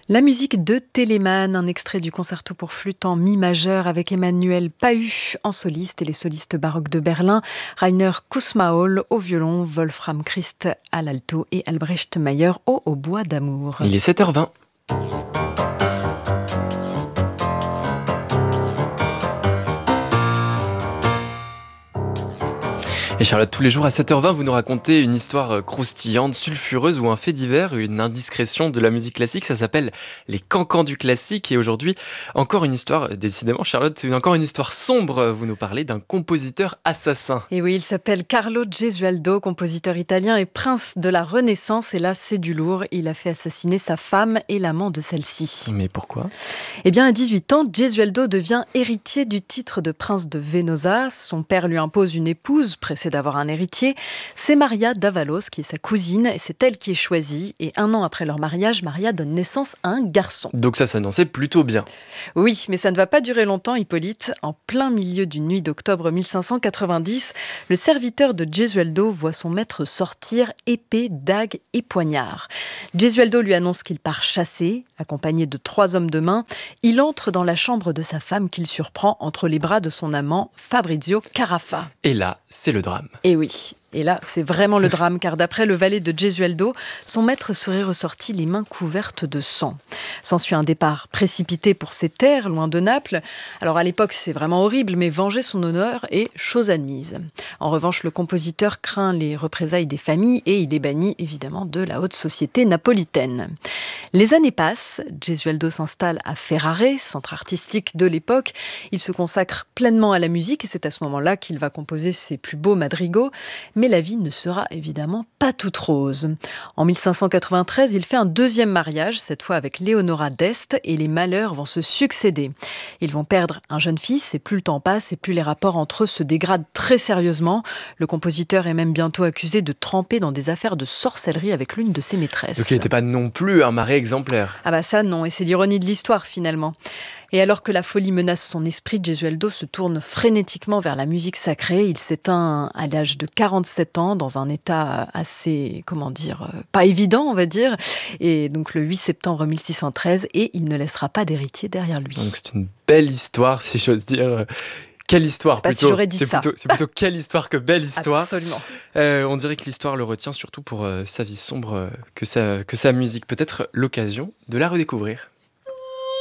La musique de Telemann, un extrait du concerto pour flûte en mi majeur avec Emmanuel Pahud en soliste et les solistes baroques de Berlin, Rainer Kussmaul au violon, Wolfram Christ à l'alto et Albrecht Meyer au hautbois d'amour. Il est 7h20. Et Charlotte, tous les jours à 7h20, vous nous racontez une histoire croustillante, sulfureuse ou un fait divers, une indiscrétion de la musique classique. Ça s'appelle les cancans du classique. Et aujourd'hui, encore une histoire, décidément Charlotte, encore une histoire sombre. Vous nous parlez d'un compositeur assassin. Et oui, il s'appelle Carlo Gesualdo, compositeur italien et prince de la Renaissance. Et là, c'est du lourd. Il a fait assassiner sa femme et l'amant de celle-ci. Mais pourquoi ? Eh bien, à 18 ans, Gesualdo devient héritier du titre de prince de Venosa. Son père lui impose une épouse, pressée d'avoir un héritier. C'est Maria d'Avalos qui est sa cousine et c'est elle qui est choisie. Et 1 an après leur mariage, Maria donne naissance à un garçon. Donc ça s'annonçait plutôt bien. Oui, mais ça ne va pas durer longtemps, Hippolyte. En plein milieu d'une nuit d'octobre 1590, le serviteur de Gesualdo voit son maître sortir épée, dague et poignard. Gesualdo lui annonce qu'il part chasser, accompagné de 3 hommes de main. Il entre dans la chambre de sa femme qu'il surprend entre les bras de son amant, Fabrizio Carafa. Et là, c'est le drame. Et oui. Et là, c'est vraiment le drame, car d'après le valet de Gesualdo, son maître serait ressorti les mains couvertes de sang. S'ensuit un départ précipité pour ses terres, loin de Naples. Alors à l'époque, c'est vraiment horrible, mais venger son honneur est chose admise. En revanche, le compositeur craint les représailles des familles et il est banni évidemment de la haute société napolitaine. Les années passent, Gesualdo s'installe à Ferrare, centre artistique de l'époque. Il se consacre pleinement à la musique et c'est à ce moment-là qu'il va composer ses plus beaux madrigaux. Mais la vie ne sera évidemment pas toute rose. En 1593, il fait un 2e mariage, cette fois avec Leonora d'Este, et les malheurs vont se succéder. Ils vont perdre un jeune fils, et plus le temps passe, et plus les rapports entre eux se dégradent très sérieusement. Le compositeur est même bientôt accusé de tremper dans des affaires de sorcellerie avec l'une de ses maîtresses. Donc il n'était pas non plus un mari exemplaire. Ah bah ça non, et c'est l'ironie de l'histoire finalement. Et alors que la folie menace son esprit, Gesualdo se tourne frénétiquement vers la musique sacrée. Il s'éteint à l'âge de 47 ans dans un état assez, pas évident on va dire. Et donc le 8 septembre 1613, et il ne laissera pas d'héritier derrière lui. Donc c'est une belle histoire si j'ose dire. Quelle histoire plutôt. Si j'aurais dit ça. C'est plutôt quelle histoire que belle histoire. Absolument. On dirait que l'histoire le retient surtout pour sa vie sombre que sa musique. Peut-être l'occasion de la redécouvrir.